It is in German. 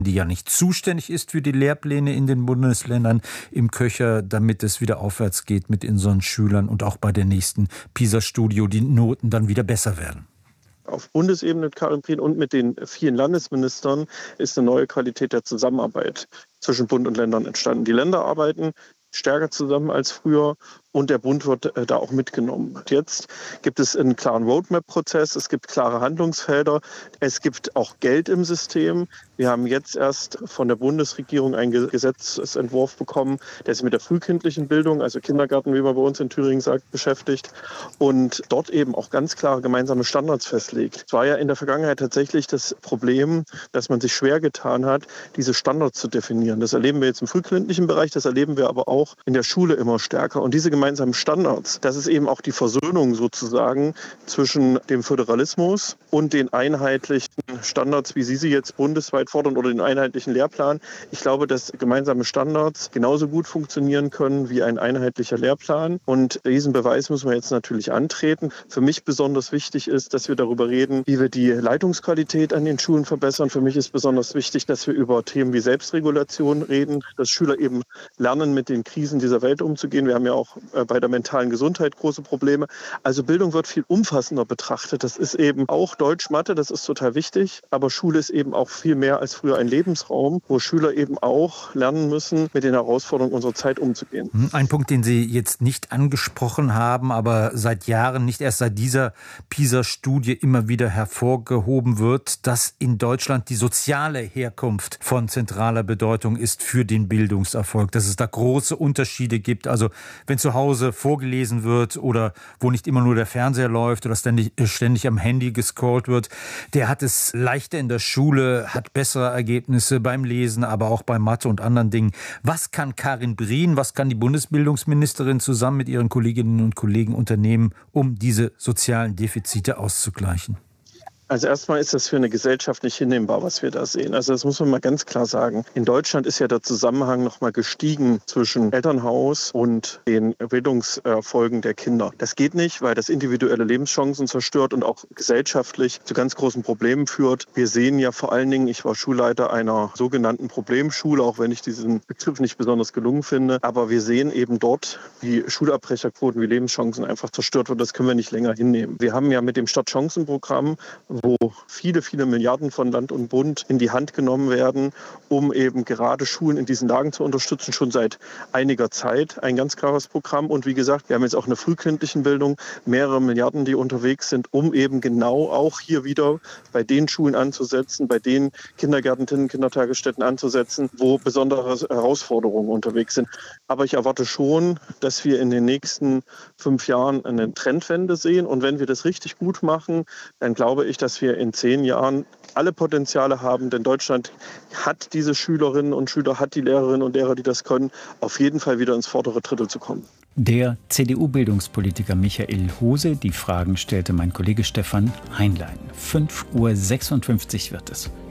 die ja nicht zuständig ist für die Lehrpläne in den Bundesländern, im Köcher, damit es wieder aufwärts geht mit unseren Schülern und auch bei der nächsten PISA-Studie die Noten dann wieder besser werden? Auf Bundesebene mit Karin Prien und mit den vielen Landesministern ist eine neue Qualität der Zusammenarbeit zwischen Bund und Ländern entstanden. Die Länder arbeiten stärker zusammen als früher und der Bund wird da auch mitgenommen. Und jetzt gibt es einen klaren Roadmap-Prozess, es gibt klare Handlungsfelder, es gibt auch Geld im System. Wir haben jetzt erst von der Bundesregierung einen Gesetzesentwurf bekommen, der sich mit der frühkindlichen Bildung, also Kindergarten, wie man bei uns in Thüringen sagt, beschäftigt und dort eben auch ganz klare gemeinsame Standards festlegt. Es war ja in der Vergangenheit tatsächlich das Problem, dass man sich schwer getan hat, diese Standards zu definieren. Das erleben wir jetzt im frühkindlichen Bereich, das erleben wir aber auch in der Schule immer stärker. Und diese gemeinsamen Standards, das ist eben auch die Versöhnung sozusagen zwischen dem Föderalismus und den einheitlichen Standards, wie Sie sie jetzt bundesweit fordern, oder den einheitlichen Lehrplan. Ich glaube, dass gemeinsame Standards genauso gut funktionieren können wie ein einheitlicher Lehrplan. Und diesen Beweis müssen wir jetzt natürlich antreten. Für mich besonders wichtig ist, dass wir darüber reden, wie wir die Leitungsqualität an den Schulen verbessern. Für mich ist besonders wichtig, dass wir über Themen wie Selbstregulation reden, dass Schüler eben lernen, mit den Krisen dieser Welt umzugehen. Wir haben ja auch bei der mentalen Gesundheit große Probleme. Also Bildung wird viel umfassender betrachtet. Das ist eben auch Deutsch, Mathe, das ist total wichtig. Aber Schule ist eben auch viel mehr als früher ein Lebensraum, wo Schüler eben auch lernen müssen, mit den Herausforderungen unserer Zeit umzugehen. Ein Punkt, den Sie jetzt nicht angesprochen haben, aber seit Jahren, nicht erst seit dieser PISA-Studie immer wieder hervorgehoben wird, dass in Deutschland die soziale Herkunft von zentraler Bedeutung ist für den Bildungserfolg, dass es da große Unterschiede gibt. Also wenn zu Hause vorgelesen wird oder wo nicht immer nur der Fernseher läuft oder ständig am Handy gescrollt wird, der hat es leichter in der Schule, hat bessere Ergebnisse beim Lesen, aber auch bei Mathe und anderen Dingen. Was kann Karin Prien, was kann die Bundesbildungsministerin zusammen mit ihren Kolleginnen und Kollegen unternehmen, um diese sozialen Defizite auszugleichen? Also erstmal ist das für eine Gesellschaft nicht hinnehmbar, was wir da sehen. Also das muss man mal ganz klar sagen. In Deutschland ist ja der Zusammenhang noch mal gestiegen zwischen Elternhaus und den Bildungserfolgen der Kinder. Das geht nicht, weil das individuelle Lebenschancen zerstört und auch gesellschaftlich zu ganz großen Problemen führt. Wir sehen ja vor allen Dingen, ich war Schulleiter einer sogenannten Problemschule, auch wenn ich diesen Begriff nicht besonders gelungen finde. Aber wir sehen eben dort, wie Schulabbrecherquoten, wie Lebenschancen einfach zerstört wird. Das können wir nicht länger hinnehmen. Wir haben ja mit dem Stadtchancenprogramm, wo viele, viele Milliarden von Land und Bund in die Hand genommen werden, um eben gerade Schulen in diesen Lagen zu unterstützen, schon seit einiger Zeit ein ganz klares Programm. Und wie gesagt, wir haben jetzt auch eine frühkindlichen Bildung, mehrere Milliarden, die unterwegs sind, um eben genau auch hier wieder bei den Schulen anzusetzen, bei den Kindergärten, Kindertagesstätten anzusetzen, wo besondere Herausforderungen unterwegs sind. Aber ich erwarte schon, dass wir in den nächsten 5 Jahren eine Trendwende sehen. Und wenn wir das richtig gut machen, dann glaube ich, dass wir in 10 Jahren alle Potenziale haben, denn Deutschland hat diese Schülerinnen und Schüler, hat die Lehrerinnen und Lehrer, die das können, auf jeden Fall wieder ins vordere Drittel zu kommen. Der CDU-Bildungspolitiker Michael Hose, die Fragen stellte mein Kollege Stefan Heinlein. 5:56 Uhr wird es.